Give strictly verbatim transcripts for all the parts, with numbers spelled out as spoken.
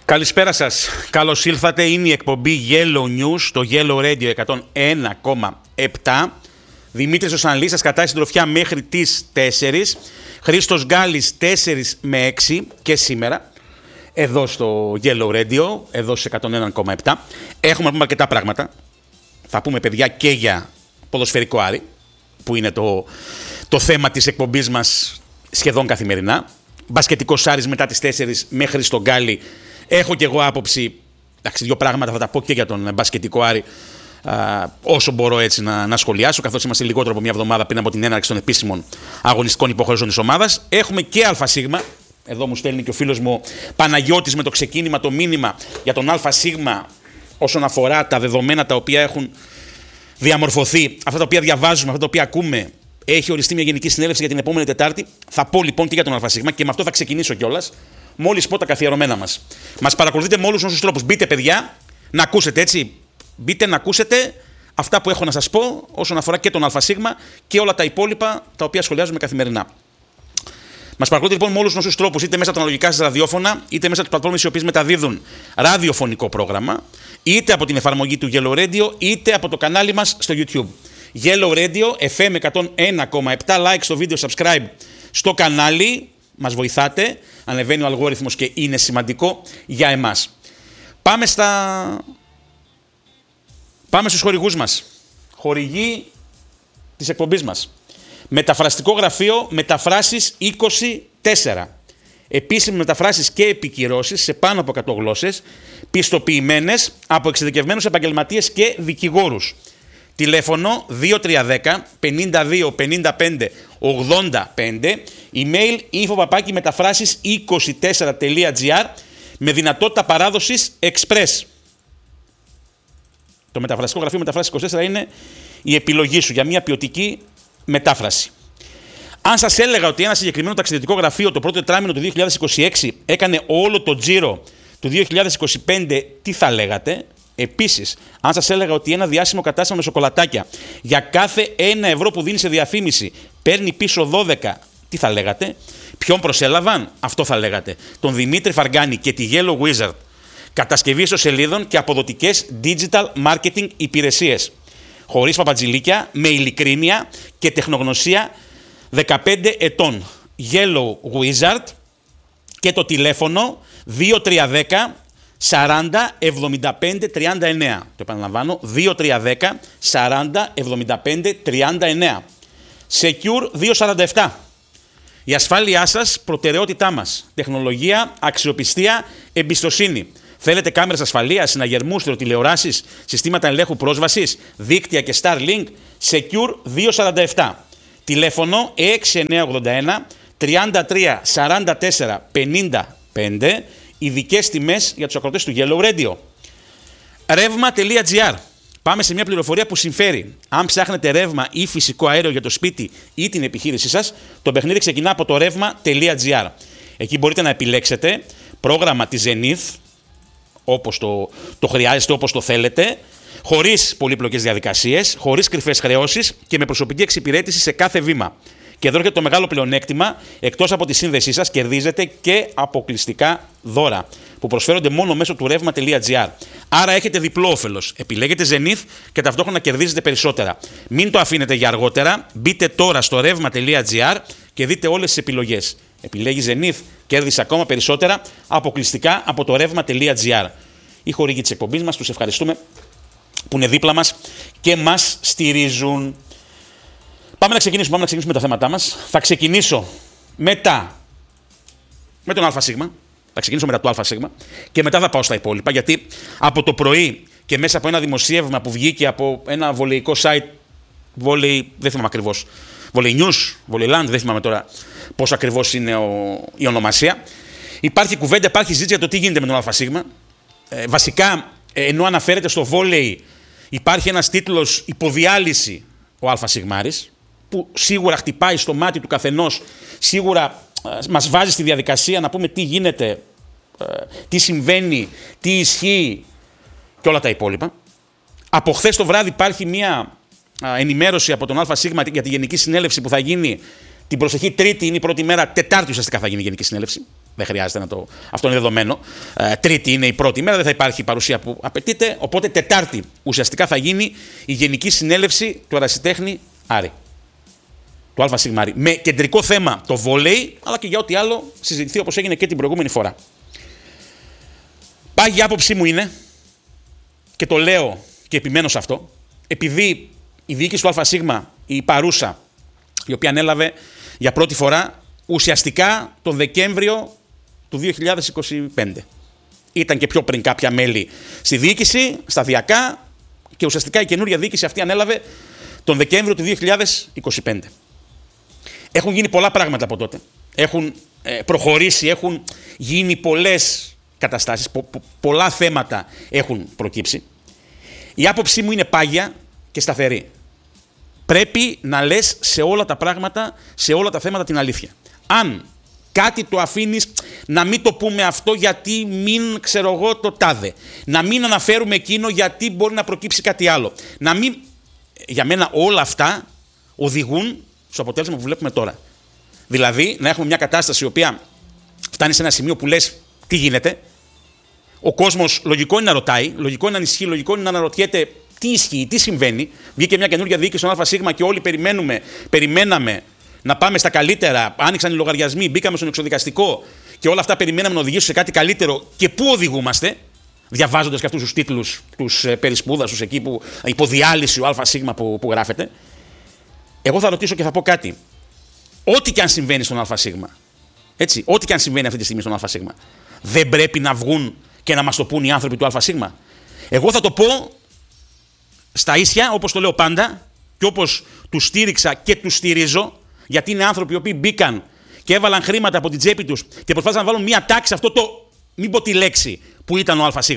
Καλησπέρα σας. Καλώς ήλθατε. Είναι η εκπομπή Yellow News στο Yellow Radio εκατόν ένα κόμμα επτά. Δημήτρης ο Σανλής σας κατάει συντροφιά μέχρι τις τέσσερις. Χρήστος Γκάλης τέσσερις με έξι και σήμερα. Εδώ στο Yellow Radio, εδώ στο εκατόν ένα κόμμα επτά. Έχουμε να πούμε αρκετά πράγματα. Θα πούμε, παιδιά, και για ποδοσφαιρικό Άρη, που είναι το, το θέμα της εκπομπής μας σχεδόν καθημερινά. Μπασκετικός Άρης μετά τις τέσσερις μέχρι στον Γκάλη. Έχω και εγώ άποψη, εντάξει, δύο πράγματα θα τα πω και για τον μπασκετικό Άρη, α, όσο μπορώ έτσι να, να σχολιάσω, καθώς είμαστε λιγότερο από μια εβδομάδα πριν από την έναρξη των επίσημων αγωνιστικών υποχρεώσεων της ομάδας. Έχουμε και ΑΣ. Εδώ μου στέλνει και ο φίλος μου Παναγιώτης με το ξεκίνημα, το μήνυμα για τον ΑΣ όσον αφορά τα δεδομένα τα οποία έχουν διαμορφωθεί, αυτά τα οποία διαβάζουμε, αυτά τα οποία ακούμε. Έχει οριστεί μια γενική συνέλευση για την επόμενη Τετάρτη. Θα πω λοιπόν και για τον ΑΣ και με αυτό θα ξεκινήσω κιόλας. Μόλις πω τα καθιερωμένα μας. Μας παρακολουθείτε με όλους όσους τρόπους. Μπείτε, παιδιά, να ακούσετε, έτσι. Μπείτε να ακούσετε αυτά που έχω να σας πω όσον αφορά και τον ΑΣ και όλα τα υπόλοιπα τα οποία σχολιάζουμε καθημερινά. Μας παρακολουθείτε λοιπόν με όλους όσους τρόπους, είτε μέσα από τα αναλογικά σας ραδιόφωνα, είτε μέσα από τις πλατφόρμες οι οποίες μεταδίδουν ραδιοφωνικό πρόγραμμα, είτε από την εφαρμογή του Yellow Radio, είτε από το κανάλι μας στο YouTube. Yellow Radio, εφ εμ εκατόν ένα κόμμα επτά, like στο βίντεο, subscribe στο κανάλι. Μας βοηθάτε, ανεβαίνει ο αλγόριθμος και είναι σημαντικό για εμάς. Πάμε στα... Πάμε στους χορηγούς μας. Χορηγοί της εκπομπής μας. Μεταφραστικό γραφείο Μεταφράσεις είκοσι τέσσερα. Επίσημες μεταφράσεις και επικυρώσεις σε πάνω από εκατό γλώσσες, πιστοποιημένες από εξειδικευμένους επαγγελματίες και δικηγόρους. Τηλέφωνο δύο τρία ένα μηδέν πενήντα δύο πενήντα πέντε ογδόντα πέντε, email info παπάκι μεταφράσεις είκοσι τέσσερα τελεία τζι άρ με δυνατότητα παράδοσης express. Το μεταφραστικό γραφείο Μεταφράσεις είκοσι τέσσερα είναι η επιλογή σου για μια ποιοτική μετάφραση. Αν σας έλεγα ότι ένα συγκεκριμένο ταξιδιωτικό γραφείο το πρώτο τετράμινο του δύο χιλιάδες είκοσι έξι έκανε όλο το τζίρο του δύο χιλιάδες είκοσι πέντε, τι θα λέγατε? Επίσης, αν σας έλεγα ότι ένα διάσημο κατάστημα με σοκολατάκια για κάθε ένα ευρώ που δίνει σε διαφήμιση παίρνει πίσω δώδεκα, τι θα λέγατε? Ποιον προσέλαβαν? Αυτό θα λέγατε. Τον Δημήτρη Φαργάνη και τη Yellow Wizard. Κατασκευή ιστοσελίδων και αποδοτικές digital marketing υπηρεσίες. Χωρίς παπατζηλίκια, με ειλικρίνεια και τεχνογνωσία δεκαπέντε ετών. Yellow Wizard και το τηλέφωνο δύο τρία ένα μηδέν σαράντα εβδομήντα πέντε τριάντα εννέα. Το επαναλαμβάνω, δύο τρία ένα μηδέν σαράντα εβδομήντα πέντε τριάντα εννέα. Secure διακόσια σαράντα επτά. Η ασφάλειά σας, προτεραιότητά μας. Τεχνολογία, αξιοπιστία, εμπιστοσύνη. Θέλετε κάμερες ασφαλείας, συναγερμούς, τηλεοράσεις, συστήματα ελέγχου πρόσβασης, δίκτυα και Starlink? Secure διακόσια σαράντα επτά. Τηλέφωνο έξι εννιά ογδόντα ένα τριάντα τρία σαράντα τέσσερα πενήντα πέντε. Ειδικές τιμές για τους ακροτές του Yellow Radio. ρεύμα τελεία τζι άρ. Πάμε σε μια πληροφορία που συμφέρει. Αν ψάχνετε ρεύμα ή φυσικό αέριο για το σπίτι ή την επιχείρησή σας, το παιχνίδι ξεκινά από το ρεύμα τελεία τζι άρ. Εκεί μπορείτε να επιλέξετε πρόγραμμα της Zenith, όπως το, το χρειάζεστε, όπως το θέλετε, χωρίς πολύπλοκες διαδικασίες, χωρίς κρυφές χρεώσεις και με προσωπική εξυπηρέτηση σε κάθε βήμα. Και εδώ έρχεται το μεγάλο πλεονέκτημα, εκτός από τη σύνδεσή σας, κερδίζετε και αποκλειστικά δώρα που προσφέρονται μόνο μέσω του ρεύμα τελεία τζι άρ. Άρα έχετε διπλό όφελος. Επιλέγετε Zenith και ταυτόχρονα κερδίζετε περισσότερα. Μην το αφήνετε για αργότερα. Μπείτε τώρα στο ρεύμα τελεία τζι άρ και δείτε όλες τις επιλογές. Επιλέγει Zenith, κέρδισε ακόμα περισσότερα αποκλειστικά από το ρεύμα τελεία τζι άρ. Οι χορηγοί της εκπομπής μας, τους ευχαριστούμε που είναι δίπλα μας και μας στηρίζουν. Πάμε να ξεκινήσουμε, πάμε να ξεκινήσουμε τα θέματά μας. Θα ξεκινήσω μετά με τον ΑΣ. Θα ξεκινήσω μετά το ΑΣ και μετά θα πάω στα υπόλοιπα, γιατί από το πρωί και μέσα από ένα δημοσίευμα που βγήκε από ένα βολεϊκό site, βολεϊ, δεν θυμάμαι ακριβώς, Volley News, Volleyland, δεν θυμάμαι τώρα πώς ακριβώς είναι ο, η ονομασία. Υπάρχει κουβέντα, υπάρχει συζήτηση για το τι γίνεται με τον ΑΣ. Ε, βασικά, ενώ αναφέρεται στο βόλεϊ, υπάρχει ένας τίτλος υποδιάλυση ο ΑΣ, που σίγουρα χτυπάει στο μάτι του καθενός, σίγουρα ε, μας βάζει στη διαδικασία να πούμε τι γίνεται, ε, τι συμβαίνει, τι ισχύει και όλα τα υπόλοιπα. Από χθες το βράδυ υπάρχει μια ε, ενημέρωση από τον ΑΣ για τη Γενική Συνέλευση που θα γίνει την προσεχή Τρίτη, είναι η πρώτη μέρα, Τετάρτη ουσιαστικά θα γίνει η Γενική Συνέλευση. Δεν χρειάζεται να το. Αυτό είναι δεδομένο. Ε, τρίτη είναι η πρώτη μέρα, δεν θα υπάρχει η παρουσία που απαιτείται. Οπότε Τετάρτη ουσιαστικά θα γίνει η Γενική Συνέλευση του Ερασιτέχνη Άρη. Του ΑΣ Άρη. Με κεντρικό θέμα το βόλεϊ, αλλά και για ό,τι άλλο συζητηθεί όπως έγινε και την προηγούμενη φορά. Πάγη άποψή μου είναι, και το λέω και επιμένω σε αυτό, επειδή η διοίκηση του ΑΣ, η παρούσα, η οποία ανέλαβε για πρώτη φορά ουσιαστικά τον Δεκέμβριο του δύο χιλιάδες είκοσι πέντε. Ήταν και πιο πριν κάποια μέλη στη διοίκηση, σταδιακά, και ουσιαστικά η καινούρια διοίκηση αυτή ανέλαβε τον Δεκέμβριο του δύο χιλιάδες είκοσι πέντε. Έχουν γίνει πολλά πράγματα από τότε. Έχουν ε, προχωρήσει, έχουν γίνει πολλές καταστάσεις, πο, πο, πολλά θέματα έχουν προκύψει. Η άποψή μου είναι πάγια και σταθερή. Πρέπει να λες σε όλα τα πράγματα, σε όλα τα θέματα την αλήθεια. Αν κάτι το αφήνεις να μην το πούμε αυτό γιατί μην ξέρω εγώ το τάδε, να μην αναφέρουμε εκείνο γιατί μπορεί να προκύψει κάτι άλλο, να μην... Για μένα όλα αυτά οδηγούν στο αποτέλεσμα που βλέπουμε τώρα. Δηλαδή να έχουμε μια κατάσταση η οποία φτάνει σε ένα σημείο που λες τι γίνεται. Ο κόσμος λογικό είναι να ρωτάει, λογικό είναι να ανησυχεί, λογικό είναι να αναρωτιέται τι ισχύει, τι συμβαίνει. Βγήκε μια καινούργια διοίκηση στον ΑΣ και όλοι περιμένουμε, περιμέναμε να πάμε στα καλύτερα. Άνοιξαν οι λογαριασμοί, μπήκαμε στον εξοδικαστικό και όλα αυτά περιμέναμε να οδηγήσουν σε κάτι καλύτερο. Και πού οδηγούμαστε, διαβάζοντας και αυτούς τους τίτλους, τους ε, περισπούδασους εκεί που υποδιάλυση ο ΑΣ που, που γράφεται. Εγώ θα ρωτήσω και θα πω κάτι. Ό,τι και αν συμβαίνει στον ΑΣ, έτσι, ό,τι και αν συμβαίνει αυτή τη στιγμή στον ΑΣ, δεν πρέπει να βγουν και να μας το πούν οι άνθρωποι του ΑΣ. Εγώ θα το πω στα ίσια, όπως το λέω πάντα και όπως τους στήριξα και τους στηρίζω, γιατί είναι άνθρωποι οι οποίοι μπήκαν και έβαλαν χρήματα από την τσέπη τους και προσπάθησαν να βάλουν μια τάξη σε αυτό το, μην πω τη λέξη, που ήταν ο ΑΣ.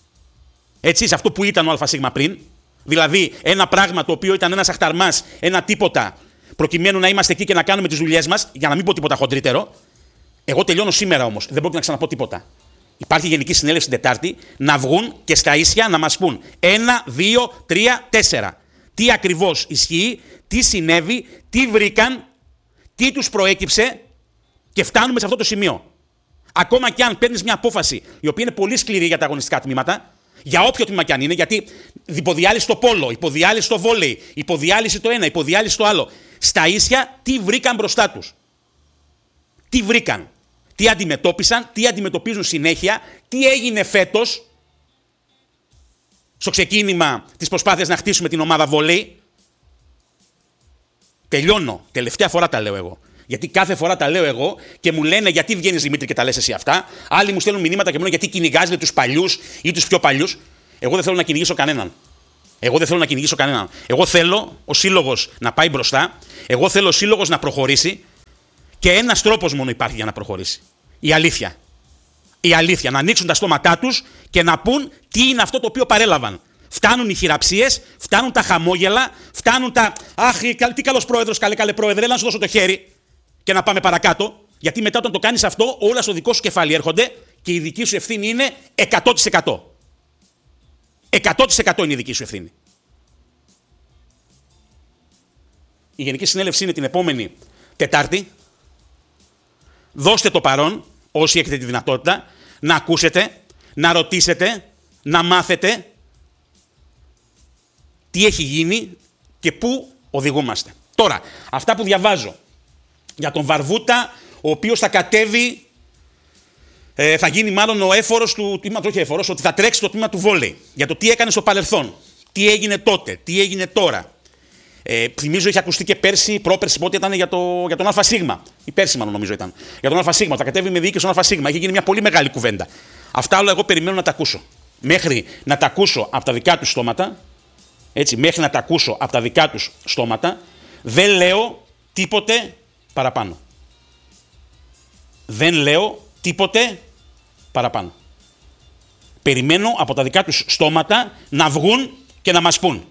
Έτσι, σε αυτό που ήταν ο ΑΣ πριν. Δηλαδή, ένα πράγμα το οποίο ήταν ένας αχταρμάς, ένα τίποτα, προκειμένου να είμαστε εκεί και να κάνουμε τις δουλειές μας, για να μην πω τίποτα χοντρύτερο. Εγώ τελειώνω σήμερα όμως, δεν πρόκειται να ξαναπώ τίποτα. Υπάρχει Γενική Συνέλευση την Τετάρτη, να βγουν και στα ίσια να μας πούν ένα, δύο, τρία, τέσσερα. Τι ακριβώς ισχύει, τι συνέβη, τι βρήκαν, τι τους προέκυψε και φτάνουμε σε αυτό το σημείο. Ακόμα και αν παίρνεις μια απόφαση η οποία είναι πολύ σκληρή για τα αγωνιστικά τμήματα, για όποιο τμήμα κι αν είναι, γιατί υποδιάλυση στο πόλο, υποδιάλυση στο βόλεϊ, υποδιάλυση το ένα, υποδιάλυση το άλλο. Στα ίσια τι βρήκαν μπροστά τους. Τι βρήκαν. Τι αντιμετώπισαν, τι αντιμετωπίζουν συνέχεια, τι έγινε φέτος στο ξεκίνημα της προσπάθειας να χτίσουμε την ομάδα βολέι. Τελειώνω. Τελευταία φορά τα λέω εγώ. Γιατί κάθε φορά τα λέω εγώ και μου λένε γιατί βγαίνεις Δημήτρη και τα λες εσύ αυτά. Άλλοι μου στέλνουν μηνύματα και μου λένε γιατί κυνηγάζετε τους παλιούς ή τους πιο παλιούς. Εγώ δεν θέλω να κυνηγήσω κανέναν. Εγώ δεν θέλω να κυνηγήσω κανέναν. Εγώ θέλω ο σύλλογος να πάει μπροστά. Εγώ θέλω ο σύλλογος να προχωρήσει. Και ένας τρόπος μόνο υπάρχει για να προχωρήσει. Η αλήθεια. Η αλήθεια. Να ανοίξουν τα στόματά τους και να πούν τι είναι αυτό το οποίο παρέλαβαν. Φτάνουν οι χειραψίες, φτάνουν τα χαμόγελα, φτάνουν τα. Αχ, τι καλός πρόεδρος, καλέ, καλέ πρόεδρε, έλα να σου δώσω το χέρι και να πάμε παρακάτω. Γιατί μετά όταν το κάνεις αυτό, όλα στο δικό σου κεφάλι έρχονται και η δική σου ευθύνη είναι εκατό τοις εκατό. εκατό τοις εκατό είναι η δική σου ευθύνη. Η Γενική Συνέλευση είναι την επόμενη Τετάρτη. Δώστε το παρόν, όσοι έχετε τη δυνατότητα, να ακούσετε, να ρωτήσετε, να μάθετε τι έχει γίνει και πού οδηγούμαστε. Τώρα, αυτά που διαβάζω για τον Βαρβούτα, ο οποίος θα κατέβει, ε, θα γίνει μάλλον ο έφορος του τμήματος, όχι έφορος, ότι θα τρέξει το τμήμα του βόλεϊ. Για το τι έκανε στο παρελθόν, τι έγινε τότε, τι έγινε τώρα. Ε, θυμίζω είχε ακουστεί και πέρσι, πρόπερσι, πότε ήταν για, το, για τον ΑΣ. Ή πέρσι, μάλλον νομίζω ήταν. Για τον ΑΣ. Θα κατέβει με διοίκηση στον ΑΣ. Είχε γίνει μια πολύ μεγάλη κουβέντα. Αυτά όλα εγώ περιμένω να τα ακούσω. Μέχρι να τα ακούσω από τα δικά του στόματα, έτσι, μέχρι να τα ακούσω από τα δικά του στόματα, δεν λέω τίποτε παραπάνω. Δεν λέω τίποτε παραπάνω. Περιμένω από τα δικά τους στόματα να βγουν και να μας πούν.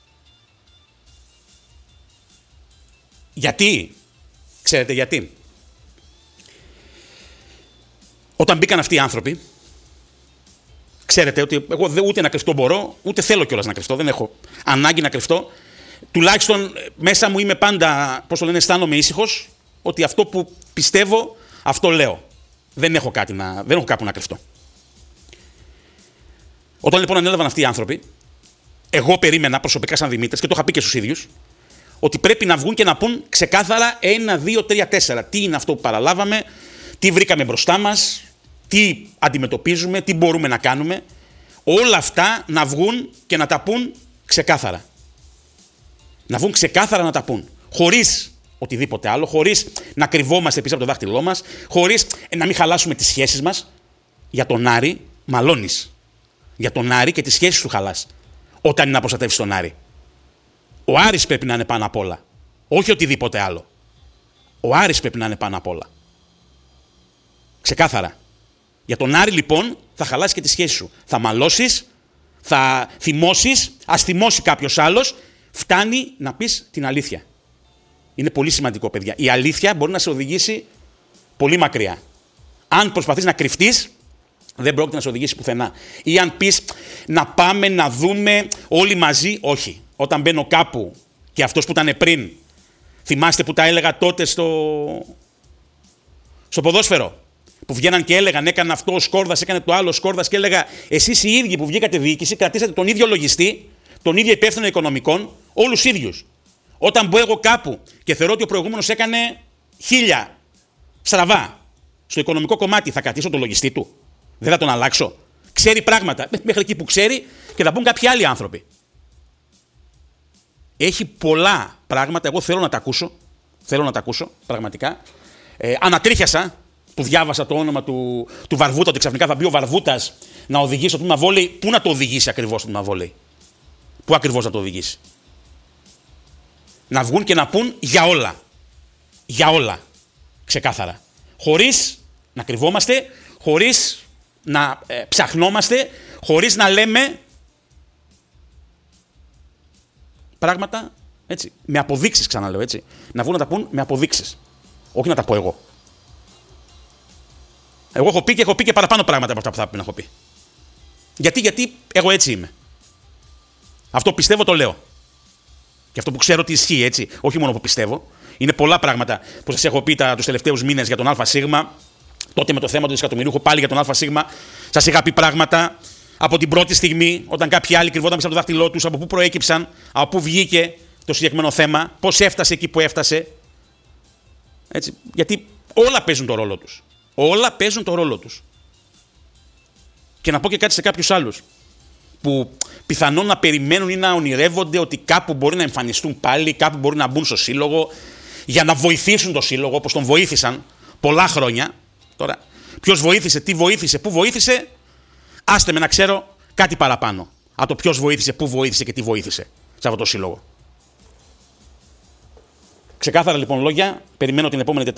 Γιατί, ξέρετε γιατί. Όταν μπήκαν αυτοί οι άνθρωποι, ξέρετε ότι εγώ ούτε να κρυφτώ μπορώ, ούτε θέλω κιόλας να κρυφτώ, δεν έχω ανάγκη να κρυφτώ. Τουλάχιστον μέσα μου είμαι πάντα, πώς το λένε, αισθάνομαι ήσυχος, ότι αυτό που πιστεύω, αυτό λέω. Δεν έχω, κάτι να, δεν έχω κάπου να κρυφτώ. Όταν λοιπόν ανέλαβαν αυτοί οι άνθρωποι, εγώ περίμενα προσωπικά σαν Δημήτρης και το είχα πει και στους ίδιους, ότι πρέπει να βγουν και να πούν ξεκάθαρα ένα, δύο, τρία, τέσσερα. Τι είναι αυτό που παραλάβαμε, τι βρήκαμε μπροστά μας, τι αντιμετωπίζουμε, τι μπορούμε να κάνουμε. Όλα αυτά να βγουν και να τα πούν ξεκάθαρα. Να βγουν ξεκάθαρα να τα πούν. Χωρίς οτιδήποτε άλλο, χωρίς να κρυβόμαστε πίσω από το δάχτυλό μας, χωρίς να μην χαλάσουμε τις σχέσεις μας. Για τον Άρη μαλώνεις. Για τον Άρη και τις σχέσεις του χαλάς. Όταν είναι να προστατεύεις τον Άρη. Ο Άρης πρέπει να είναι πάνω απ' όλα. Όχι οτιδήποτε άλλο. Ο Άρης πρέπει να είναι πάνω απ' όλα. Ξεκάθαρα. Για τον Άρη λοιπόν θα χαλάσει και τη σχέση σου. Θα μαλώσεις, θα θυμώσεις, ας θυμώσει κάποιος άλλος. Φτάνει να πεις την αλήθεια. Είναι πολύ σημαντικό, παιδιά. Η αλήθεια μπορεί να σε οδηγήσει πολύ μακριά. Αν προσπαθείς να κρυφτείς, δεν πρόκειται να σε οδηγήσει πουθενά. Ή αν πεις να πάμε να δούμε όλοι μαζί, όχι. Όταν μπαίνω κάπου και αυτός που ήταν πριν, θυμάστε που τα έλεγα τότε στο, στο ποδόσφαιρο, που βγαίναν και έλεγαν, έκανε αυτό ο Σκόρδας, έκανε το άλλο ο Σκόρδας και έλεγα, εσείς οι ίδιοι που βγήκατε διοίκηση, κρατήσατε τον ίδιο λογιστή, τον ίδιο υπεύθυνο οικονομικών, όλους ίδιους. Όταν μπω εγώ κάπου και θεωρώ ότι ο προηγούμενος έκανε χίλια στραβά στο οικονομικό κομμάτι, θα κρατήσω τον λογιστή του. Δεν θα τον αλλάξω. Ξέρει πράγματα, μέχρι εκεί που ξέρει και θα μπουν κάποιοι άλλοι άνθρωποι. Έχει πολλά πράγματα, εγώ θέλω να τα ακούσω. Θέλω να τα ακούσω, πραγματικά. Ε, ανατρίχιασα που διάβασα το όνομα του, του Βαρβούτα, ότι ξαφνικά θα μπει ο Βαρβούτας να οδηγήσει στο τμήμα βόλεϊ. Πού να το οδηγήσει ακριβώς στο τμήμα βόλεϊ. Πού ακριβώς να το οδηγήσει. Να βγουν και να πούν για όλα. Για όλα. Ξεκάθαρα. Χωρίς να κρυβόμαστε, χωρίς να ε, ψαχνόμαστε, χωρίς να λέμε πράγματα, έτσι, με αποδείξεις, ξαναλέω, έτσι. Να βγουν να τα πούν με αποδείξεις. Όχι να τα πω εγώ. Εγώ έχω πει και έχω πει και παραπάνω πράγματα από αυτά που θα πρέπει να έχω πει. Γιατί, γιατί εγώ έτσι είμαι. Αυτό που πιστεύω το λέω. Και αυτό που ξέρω ότι ισχύει, έτσι. Όχι μόνο που πιστεύω. Είναι πολλά πράγματα που σας έχω πει τους τελευταίους μήνες για τον ΑΣ. Τότε με το θέμα του δισεκατομμυρίουχου, πάλι για τον ΑΣ. Σας είχα πει πράγματα από την πρώτη στιγμή, όταν κάποιοι άλλοι κρυβόταν πίσω από το δάχτυλό τους, από πού προέκυψαν, από πού βγήκε το συγκεκριμένο θέμα, πώς έφτασε εκεί που έφτασε. Έτσι. Γιατί όλα παίζουν το ρόλο τους. Όλα παίζουν το ρόλο τους. Και να πω και κάτι σε κάποιους άλλους που πιθανόν να περιμένουν ή να ονειρεύονται ότι κάπου μπορεί να εμφανιστούν πάλι, κάπου μπορεί να μπουν στο σύλλογο για να βοηθήσουν το σύλλογο, όπως τον βοήθησαν πολλά χρόνια. Τώρα, ποιος βοήθησε, τι βοήθησε, πού βοήθησε, άστε με να ξέρω κάτι παραπάνω από το ποιος βοήθησε, πού βοήθησε και τι βοήθησε σε αυτό το σύλλογο. Ξεκάθαρα λοιπόν λόγια, περιμένω την επόμενη Τετάρτη.